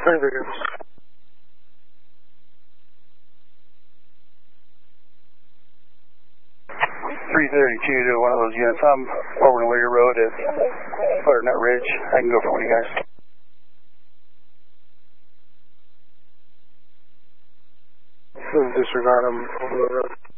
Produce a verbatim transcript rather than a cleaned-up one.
Very good. three thirty-two to one of those units. I'm over in Lear Road at Butternut Ridge. I can go for one of you guys. Disregard them over the road.